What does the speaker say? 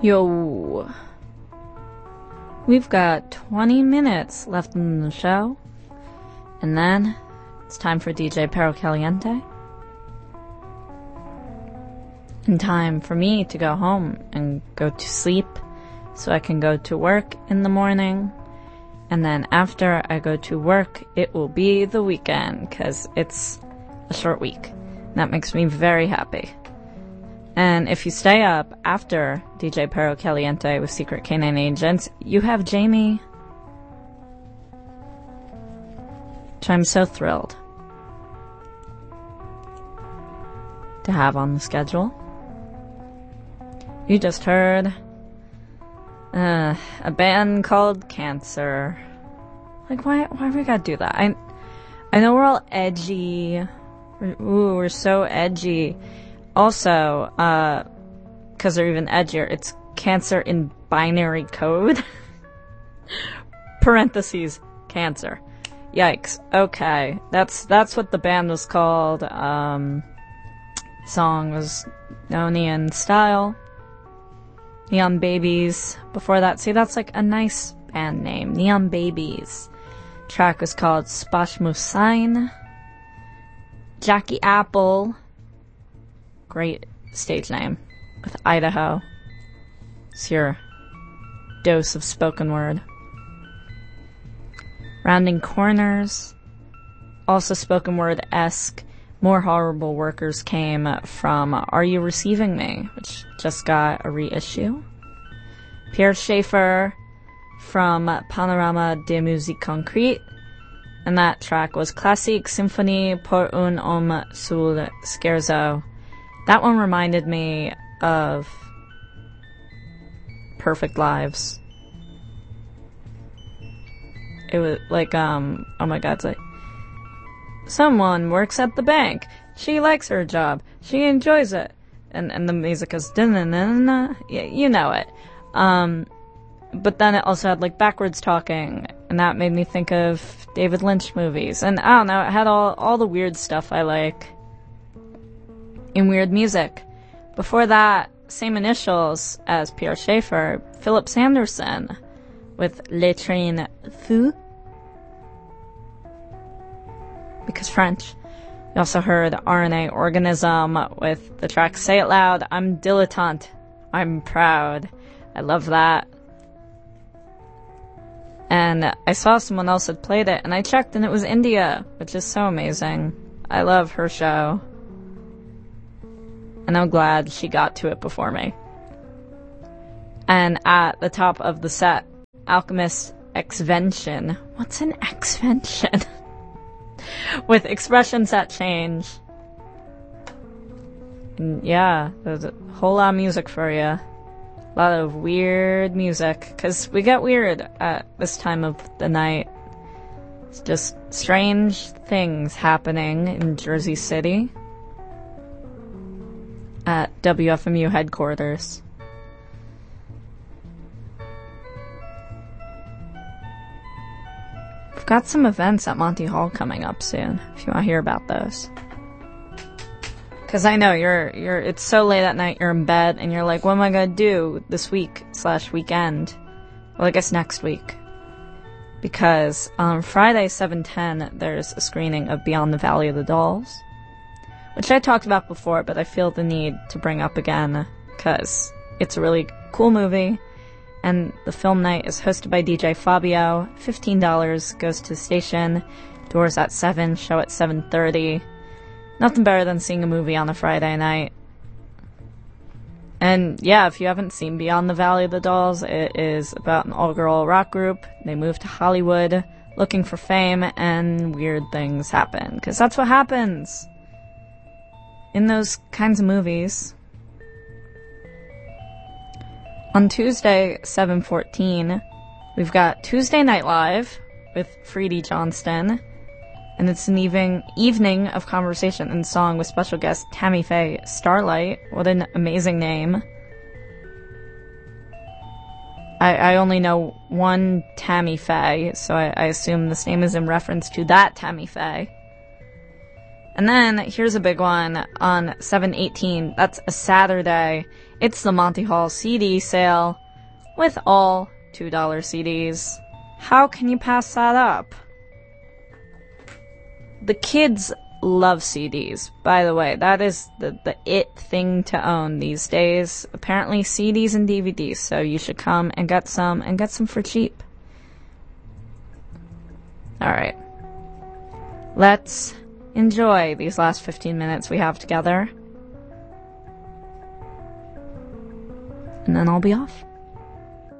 Yo. We've got 20 minutes left in the show. And then it's time for DJ Perro Caliente. And time for me to go home and go to sleep so I can go to work in the morning. And then after I go to work, it will be the weekend because it's a short week. And that makes me very happy. And if you stay up after DJ Perro Caliente with Secret K9 Agents, you have Jamie, which I'm so thrilled to have on the schedule. You just heard a band called Cancer. Like, why we gotta do that? I know we're all edgy. We're so edgy. Also, because they're even edgier, it's Cancer in binary code. Parentheses, Cancer. Yikes. Okay. That's what the band was called. Song was No Neon Style. Neon Babies. Before that, see, that's like a nice band name. Neon Babies. Track was called Spashmusign. Jackie Apple. Great stage name. With Idaho. It's your dose of spoken word. Rounding Corners. Also spoken word-esque. More Horrible Workers came from Are You Receiving Me, which just got a reissue. Pierre Schaeffer from Panorama de Musique Concrète, and that track was Classique Symphonie pour un homme sul scherzo. That one reminded me of Perfect Lives. It was like, oh my god, it's like, someone works at the bank. She likes her job. She enjoys it. And the music is da-na-na-na. Yeah, you know it. But then it also had like backwards talking, and that made me think of David Lynch movies. And I don't know, it had all the weird stuff I like in weird music. Before that, same initials as Pierre Schaeffer, Philip Sanderson with Les Trains Fous. Because French. You also heard RNA Organism with the track Say It Loud, I'm Dilettante, I'm Proud. I love that. And I saw someone else had played it, and I checked, and it was India, which is so amazing. I love her show. And I'm glad she got to it before me. And at the top of the set, Alchemist Xvention. What's an Xvention? With expressions that change. And yeah, there's a whole lot of music for you. A lot of weird music. Because we get weird at this time of the night. It's just strange things happening in Jersey City. At WFMU headquarters. We've got some events at Monty Hall coming up soon, if you want to hear about those. Because I know it's so late at night, you're in bed, and you're like, what am I going to do this week/weekend? Well, I guess next week. Because on Friday, 7/10, there's a screening of Beyond the Valley of the Dolls. Which I talked about before, but I feel the need to bring up again, because it's a really cool movie. And the film night is hosted by DJ Fabio. $15 goes to the station. Doors at 7, show at 7:30. Nothing better than seeing a movie on a Friday night. And yeah, if you haven't seen Beyond the Valley of the Dolls, it is about an all-girl rock group. They move to Hollywood looking for fame, and weird things happen. Because that's what happens in those kinds of movies. On Tuesday, 7/14, we've got Tuesday Night Live with Freedy Johnston, and it's an evening of conversation and song with special guest Tammy Faye Starlight. What an amazing name. I only know one Tammy Faye, so I assume this name is in reference to that Tammy Faye. And then, here's a big one, on 7/18, that's a Saturday, it's the Monty Hall CD sale, with all $2 CDs. How can you pass that up? The kids love CDs, by the way. That is the it thing to own these days. Apparently CDs and DVDs, so you should come and get some for cheap. Alright. Let's enjoy these last 15 minutes we have together. And then I'll be off.